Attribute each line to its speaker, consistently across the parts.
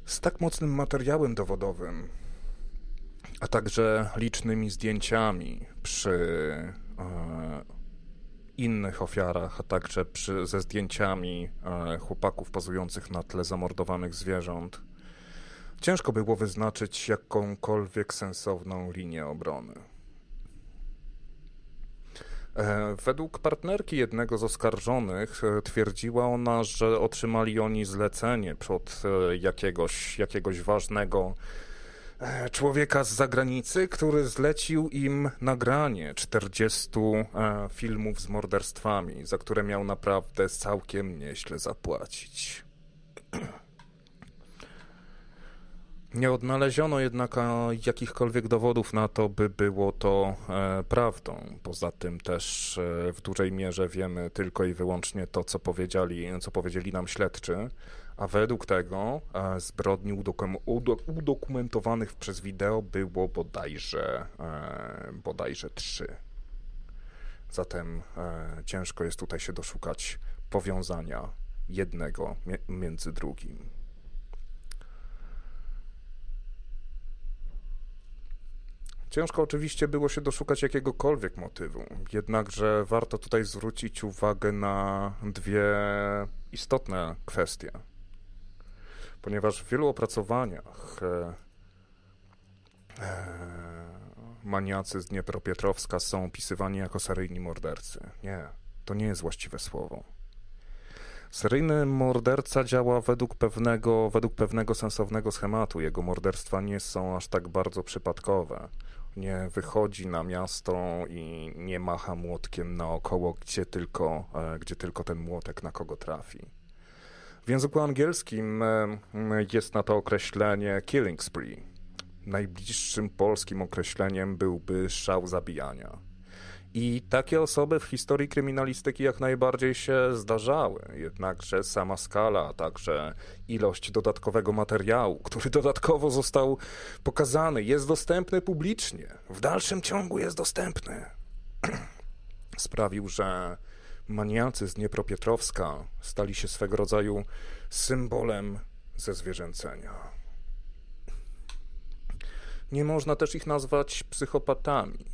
Speaker 1: Z tak mocnym materiałem dowodowym, a także licznymi zdjęciami przy innych ofiarach, a także ze zdjęciami chłopaków pozujących na tle zamordowanych zwierząt, ciężko było wyznaczyć jakąkolwiek sensowną linię obrony. Według partnerki jednego z oskarżonych twierdziła ona, że otrzymali oni zlecenie od jakiegoś ważnego człowieka z zagranicy, który zlecił im nagranie 40 filmów z morderstwami, za które miał naprawdę całkiem nieźle zapłacić. Nie odnaleziono jednak jakichkolwiek dowodów na to, by było to prawdą. Poza tym też w dużej mierze wiemy tylko i wyłącznie to, co powiedzieli nam śledczy, a według tego zbrodni udokumentowanych przez wideo było bodajże 3. Zatem ciężko jest tutaj się doszukać powiązania jednego między drugim. Ciężko oczywiście było się doszukać jakiegokolwiek motywu, jednakże warto tutaj zwrócić uwagę na dwie istotne kwestie, ponieważ w wielu opracowaniach maniacy z Dniepropietrowska są opisywani jako seryjni mordercy. Nie, to nie jest właściwe słowo. Seryjny morderca działa według pewnego sensownego schematu. Jego morderstwa nie są aż tak bardzo przypadkowe. Nie wychodzi na miasto i nie macha młotkiem naokoło, gdzie tylko ten młotek na kogo trafi. W języku angielskim jest na to określenie killing spree. Najbliższym polskim określeniem byłby szał zabijania. I takie osoby w historii kryminalistyki jak najbardziej się zdarzały, jednakże sama skala, a także ilość dodatkowego materiału, który dodatkowo został pokazany, jest dostępny publicznie, w dalszym ciągu jest dostępny, sprawił, że maniacy z Dniepropietrowska stali się swego rodzaju symbolem zezwierzęcenia. Nie można też ich nazwać psychopatami.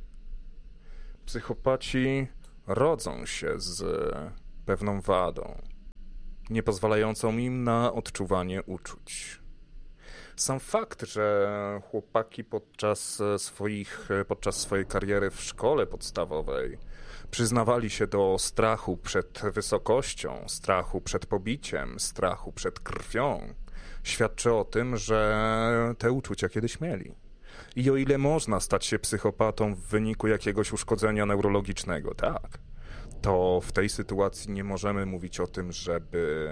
Speaker 1: Psychopaci rodzą się z pewną wadą, nie pozwalającą im na odczuwanie uczuć. Sam fakt, że chłopaki podczas swojej kariery w szkole podstawowej przyznawali się do strachu przed wysokością, strachu przed pobiciem, strachu przed krwią, świadczy o tym, że te uczucia kiedyś mieli. I o ile można stać się psychopatą w wyniku jakiegoś uszkodzenia neurologicznego, tak, to w tej sytuacji nie możemy mówić o tym, żeby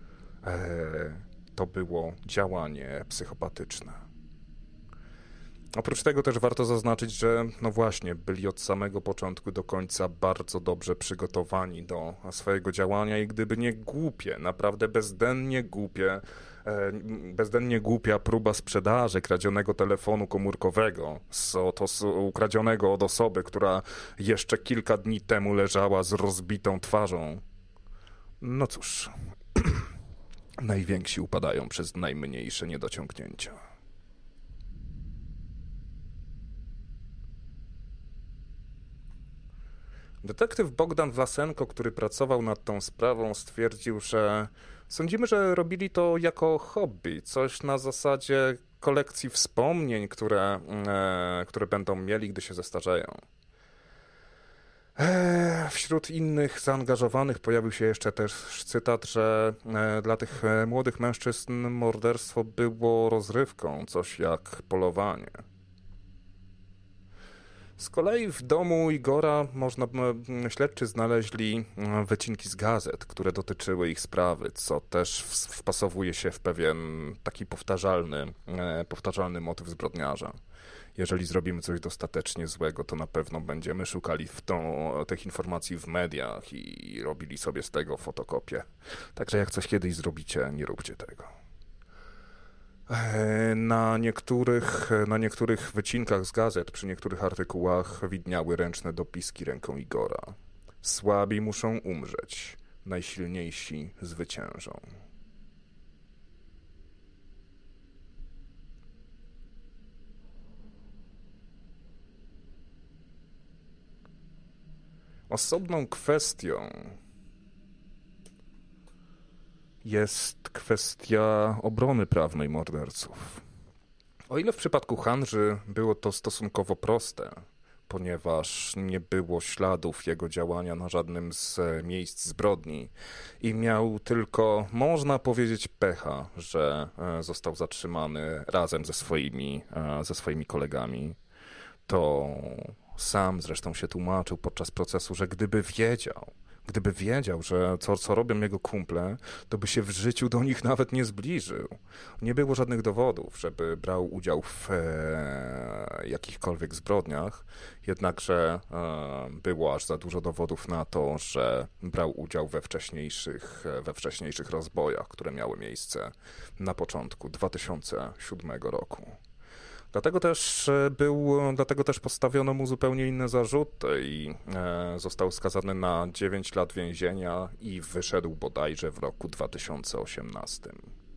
Speaker 1: to było działanie psychopatyczne. Oprócz tego też warto zaznaczyć, że no właśnie, byli od samego początku do końca bardzo dobrze przygotowani do swojego działania i gdyby nie głupie, naprawdę bezdennie głupia próba sprzedaży kradzionego telefonu komórkowego, ukradzionego od osoby, która jeszcze kilka dni temu leżała z rozbitą twarzą. No cóż, najwięksi upadają przez najmniejsze niedociągnięcia. Detektyw Bogdan Własenko, który pracował nad tą sprawą, stwierdził, że sądzimy, że robili to jako hobby, coś na zasadzie kolekcji wspomnień, które będą mieli, gdy się zestarzeją. Wśród innych zaangażowanych pojawił się jeszcze też cytat, że dla tych młodych mężczyzn morderstwo było rozrywką, coś jak polowanie. Z kolei w domu Igora śledczy znaleźli wycinki z gazet, które dotyczyły ich sprawy, co też wpasowuje się w pewien taki powtarzalny motyw zbrodniarza. Jeżeli zrobimy coś dostatecznie złego, to na pewno będziemy szukali tych informacji w mediach i robili sobie z tego fotokopię. Także jak coś kiedyś zrobicie, nie róbcie tego. Na niektórych wycinkach z gazet, przy niektórych artykułach widniały ręczne dopiski ręką Igora. Słabi muszą umrzeć, najsilniejsi zwyciężą. Osobną kwestią jest kwestia obrony prawnej morderców. O ile w przypadku Hanży było to stosunkowo proste, ponieważ nie było śladów jego działania na żadnym z miejsc zbrodni i miał tylko, można powiedzieć, pecha, że został zatrzymany razem ze swoimi kolegami, to sam zresztą się tłumaczył podczas procesu, że gdyby wiedział, że co robią jego kumple, to by się w życiu do nich nawet nie zbliżył. Nie było żadnych dowodów, żeby brał udział w jakichkolwiek zbrodniach, jednakże było aż za dużo dowodów na to, że brał udział we wcześniejszych rozbojach, które miały miejsce na początku 2007 roku. Dlatego też postawiono mu zupełnie inne zarzuty i został skazany na 9 lat więzienia i wyszedł bodajże w roku 2018.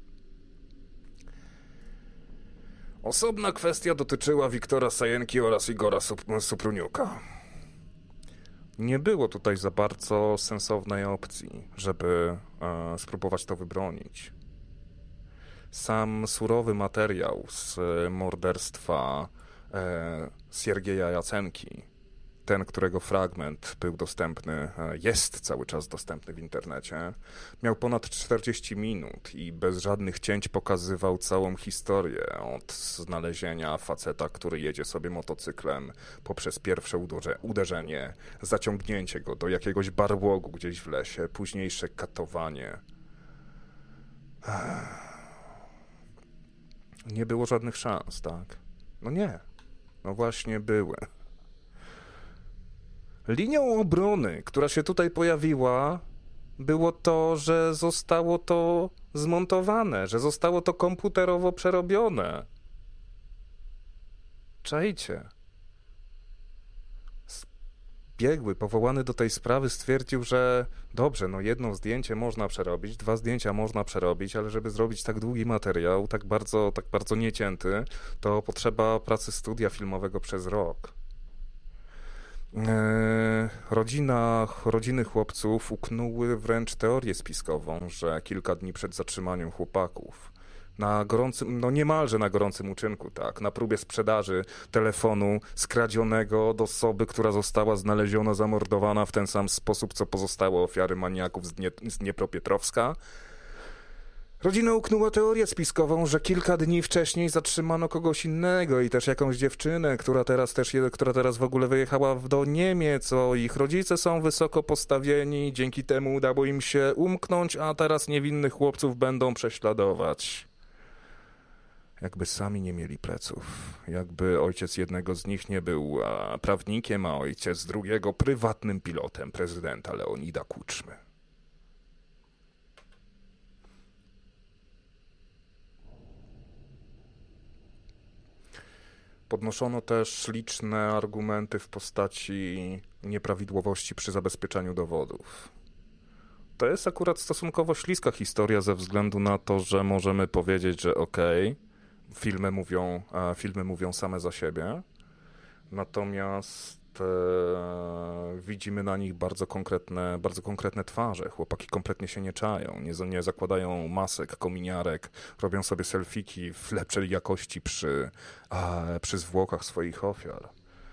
Speaker 1: Osobna kwestia dotyczyła Wiktora Sajenki oraz Igora Supruniuka. Nie było tutaj za bardzo sensownej opcji, żeby spróbować to wybronić. Sam surowy materiał z morderstwa Siergieja Jacenki, ten, którego fragment był dostępny, jest cały czas dostępny w internecie, miał ponad 40 minut i bez żadnych cięć pokazywał całą historię od znalezienia faceta, który jedzie sobie motocyklem poprzez pierwsze uderzenie, zaciągnięcie go do jakiegoś barłogu gdzieś w lesie, późniejsze katowanie. Nie było żadnych szans, tak? No nie. No właśnie były. Linią obrony, która się tutaj pojawiła, było to, że zostało to zmontowane, że zostało to komputerowo przerobione. Czajcie. Biegły powołany do tej sprawy stwierdził, że dobrze, no jedno zdjęcie można przerobić, 2 zdjęcia można przerobić, ale żeby zrobić tak długi materiał, tak bardzo niecięty, to potrzeba pracy studia filmowego przez rok. Rodziny chłopców uknęły wręcz teorię spiskową, że kilka dni przed zatrzymaniem chłopaków niemalże na gorącym uczynku, tak, na próbie sprzedaży telefonu skradzionego od osoby, która została znaleziona zamordowana w ten sam sposób, co pozostałe ofiary maniaków z Dniepropietrowska. Rodzina uknęła teorię spiskową, że kilka dni wcześniej zatrzymano kogoś innego i też jakąś dziewczynę, która teraz w ogóle wyjechała do Niemiec, ich rodzice są wysoko postawieni, dzięki temu udało im się umknąć, a teraz niewinnych chłopców będą prześladować. Jakby sami nie mieli pleców, jakby ojciec jednego z nich nie był prawnikiem, a ojciec drugiego prywatnym pilotem prezydenta Leonida Kuczmy. Podnoszono też liczne argumenty w postaci nieprawidłowości przy zabezpieczaniu dowodów. To jest akurat stosunkowo śliska historia ze względu na to, że możemy powiedzieć, że filmy mówią same za siebie, natomiast widzimy na nich bardzo konkretne twarze. Chłopaki kompletnie się nie czają, nie zakładają masek, kominiarek, robią sobie selfiki w lepszej jakości przy zwłokach swoich ofiar.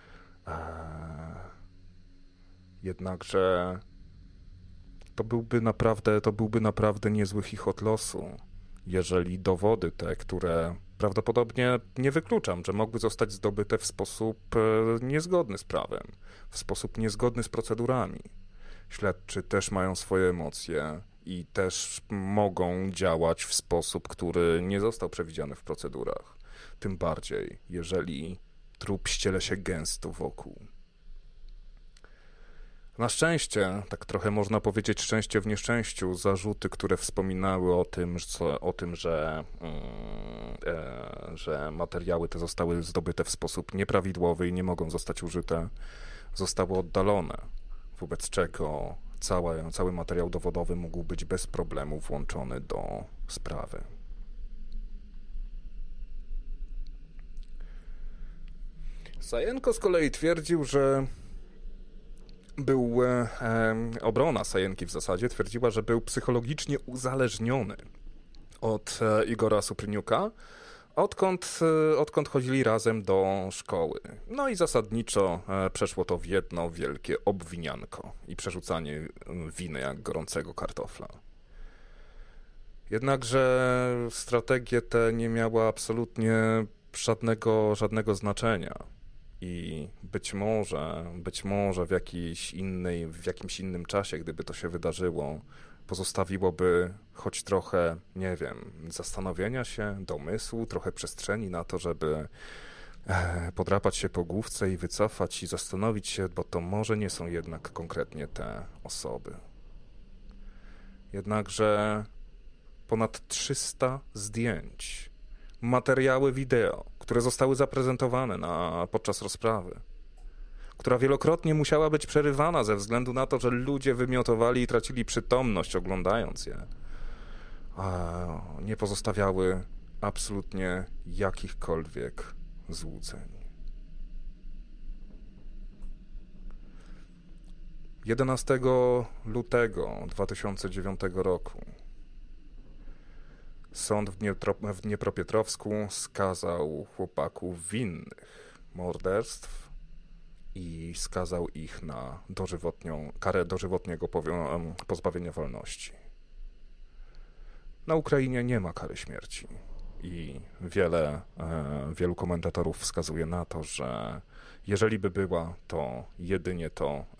Speaker 1: Jednakże to byłby naprawdę niezły chichot losu, jeżeli dowody te, które prawdopodobnie nie wykluczam, że mogły zostać zdobyte w sposób niezgodny z prawem, w sposób niezgodny z procedurami. Śledczy też mają swoje emocje i też mogą działać w sposób, który nie został przewidziany w procedurach. Tym bardziej, jeżeli trup ściele się gęsto wokół. Na szczęście, tak trochę można powiedzieć szczęście w nieszczęściu, zarzuty, które wspominały o tym, że materiały te zostały zdobyte w sposób nieprawidłowy i nie mogą zostać użyte, zostały oddalone, wobec czego cały materiał dowodowy mógł być bez problemu włączony do sprawy. Sajenko z kolei twierdził, że obrona Sajenki w zasadzie twierdziła, że był psychologicznie uzależniony od Igora Supryniuka, odkąd chodzili razem do szkoły. No i zasadniczo przeszło to w jedno wielkie obwinianko i przerzucanie winy jak gorącego kartofla. Jednakże strategie te nie miały absolutnie żadnego znaczenia. I być może w jakimś innym czasie, gdyby to się wydarzyło, pozostawiłoby choć trochę, nie wiem, zastanowienia się, domysłu, trochę przestrzeni na to, żeby podrapać się po główce i wycofać i zastanowić się, bo to może nie są jednak konkretnie te osoby. Jednakże ponad 300 zdjęć, materiały wideo, które zostały zaprezentowane podczas rozprawy, która wielokrotnie musiała być przerywana ze względu na to, że ludzie wymiotowali i tracili przytomność oglądając je, nie pozostawiały absolutnie jakichkolwiek złudzeń. 11 lutego 2009 roku sąd w Dniepropietrowsku skazał chłopaków winnych morderstw i skazał ich na karę dożywotniego pozbawienia wolności. Na Ukrainie nie ma kary śmierci i wielu komentatorów wskazuje na to, że jeżeli by była, to jedynie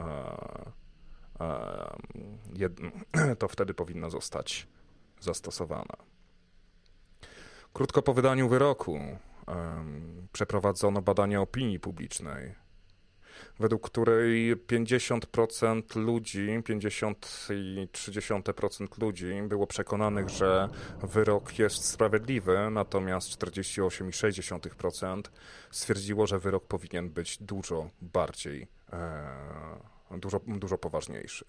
Speaker 1: to wtedy powinna zostać zastosowana. Krótko po wydaniu wyroku przeprowadzono badanie opinii publicznej, według której 50% ludzi, 50,3% ludzi było przekonanych, że wyrok jest sprawiedliwy, natomiast 48,6% stwierdziło, że wyrok powinien być dużo bardziej, dużo poważniejszy.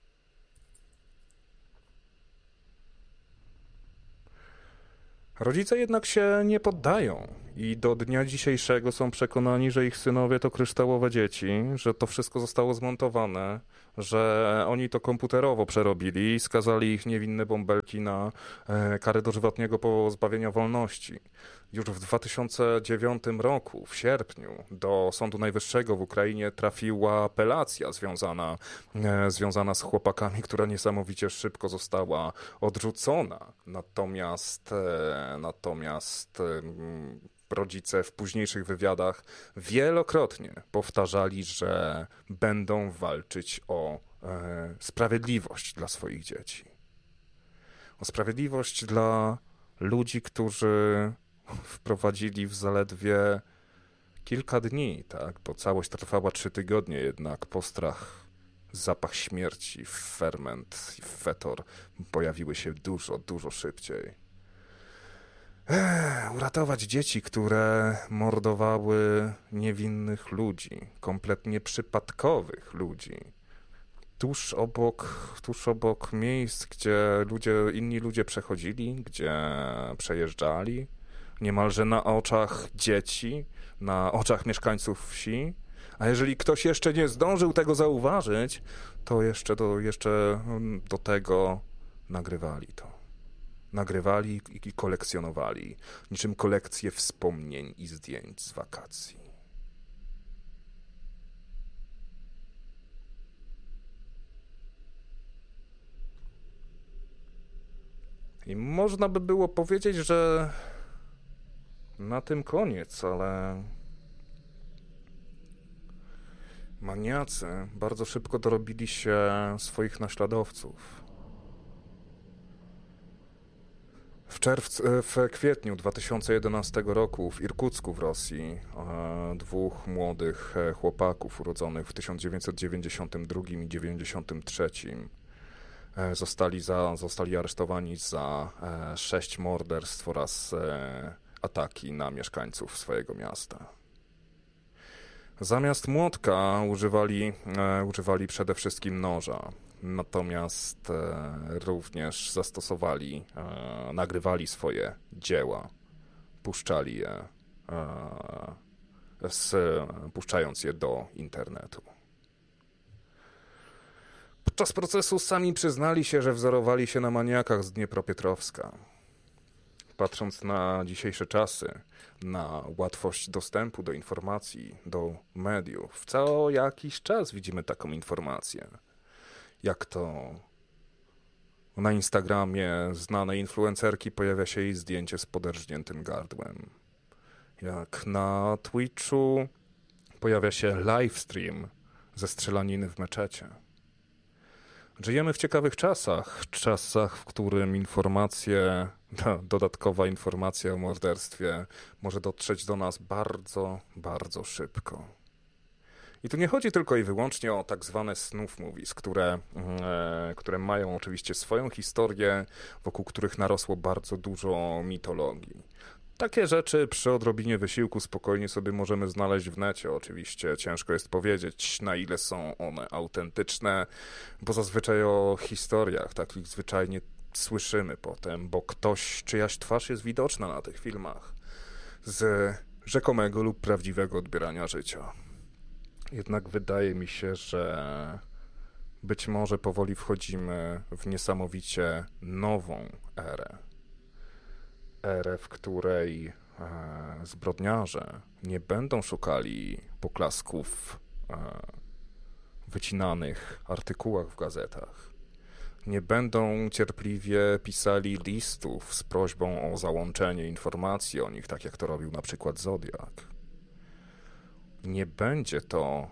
Speaker 1: Rodzice jednak się nie poddają i do dnia dzisiejszego są przekonani, że ich synowie to kryształowe dzieci, że to wszystko zostało zmontowane, że oni to komputerowo przerobili i skazali ich niewinne bąbelki na karę dożywotniego pozbawienia wolności. Już w 2009 roku, w sierpniu, do Sądu Najwyższego w Ukrainie trafiła apelacja związana z chłopakami, która niesamowicie szybko została odrzucona. Natomiast rodzice w późniejszych wywiadach wielokrotnie powtarzali, że będą walczyć o sprawiedliwość dla swoich dzieci. O sprawiedliwość dla ludzi, którzy wprowadzili w zaledwie kilka dni, tak, bo całość trwała 3 tygodnie, jednak postrach, zapach śmierci, ferment i fetor pojawiły się dużo szybciej. Uratować dzieci, które mordowały niewinnych ludzi, kompletnie przypadkowych ludzi, tuż obok miejsc, gdzie inni ludzie przechodzili, gdzie przejeżdżali, niemalże na oczach dzieci, na oczach mieszkańców wsi, a jeżeli ktoś jeszcze nie zdążył tego zauważyć, to jeszcze do tego nagrywali to. Nagrywali i kolekcjonowali, niczym kolekcje wspomnień i zdjęć z wakacji. I można by było powiedzieć, że na tym koniec, ale maniacy bardzo szybko dorobili się swoich naśladowców. W kwietniu 2011 roku w Irkucku w Rosji 2 młodych chłopaków urodzonych w 1992 i 1993 zostali aresztowani za 6 morderstw oraz ataki na mieszkańców swojego miasta. Zamiast młotka używali przede wszystkim noża. Natomiast również nagrywali swoje dzieła, puszczali je, puszczając je do internetu. Podczas procesu sami przyznali się, że wzorowali się na maniakach z Dniepropietrowska. Patrząc na dzisiejsze czasy, na łatwość dostępu do informacji, do mediów, co jakiś czas widzimy taką informację. Jak to na Instagramie znanej influencerki pojawia się jej zdjęcie z poderżniętym gardłem. Jak na Twitchu pojawia się livestream ze strzelaniny w meczecie. Żyjemy w ciekawych czasach, w którym dodatkowa informacja o morderstwie może dotrzeć do nas bardzo, bardzo szybko. I tu nie chodzi tylko i wyłącznie o tak zwane snuff movies, które mają oczywiście swoją historię, wokół których narosło bardzo dużo mitologii. Takie rzeczy przy odrobinie wysiłku spokojnie sobie możemy znaleźć w necie. Oczywiście ciężko jest powiedzieć, na ile są one autentyczne, bo zazwyczaj o historiach takich zwyczajnie słyszymy potem, bo czyjaś twarz jest widoczna na tych filmach z rzekomego lub prawdziwego odbierania życia. Jednak wydaje mi się, że być może powoli wchodzimy w niesamowicie nową erę. Erę, w której zbrodniarze nie będą szukali poklasków w wycinanych artykułach w gazetach. Nie będą cierpliwie pisali listów z prośbą o załączenie informacji o nich, tak jak to robił na przykład Zodiak. Nie będzie to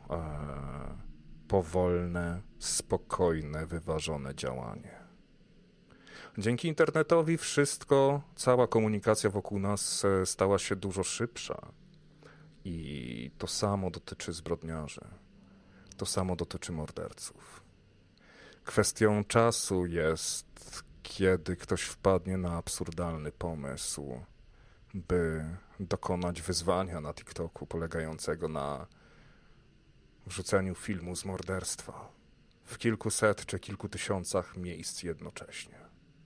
Speaker 1: powolne, spokojne, wyważone działanie. Dzięki internetowi cała komunikacja wokół nas stała się dużo szybsza. I to samo dotyczy zbrodniarzy. To samo dotyczy morderców. Kwestią czasu jest, kiedy ktoś wpadnie na absurdalny pomysł, by dokonać wyzwania na TikToku polegającego na wrzuceniu filmu z morderstwa w kilkuset czy kilku tysiącach miejsc jednocześnie.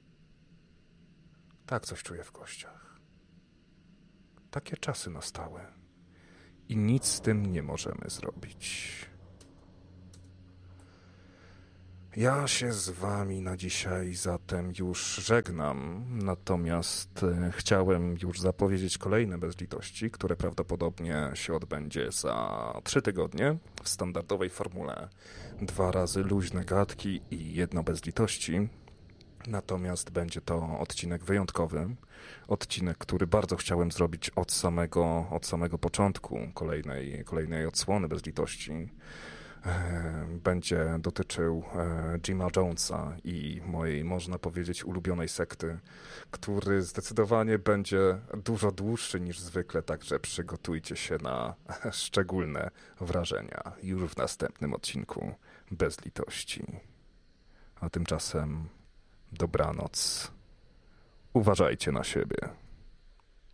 Speaker 1: Tak coś czuję w kościach. Takie czasy nastały i nic z tym nie możemy zrobić. Ja się z wami na dzisiaj zatem już żegnam, natomiast chciałem już zapowiedzieć kolejne bezlitości, które prawdopodobnie się odbędzie za 3 tygodnie w standardowej formule 2 razy luźne gadki i 1 bezlitości. Natomiast będzie to odcinek wyjątkowy, odcinek, który bardzo chciałem zrobić od samego początku kolejnej odsłony bezlitości. Będzie dotyczył Jima Jonesa i mojej, można powiedzieć, ulubionej sekty, który zdecydowanie będzie dużo dłuższy niż zwykle, także przygotujcie się na szczególne wrażenia już w następnym odcinku Bezlitości. A tymczasem dobranoc. Uważajcie na siebie.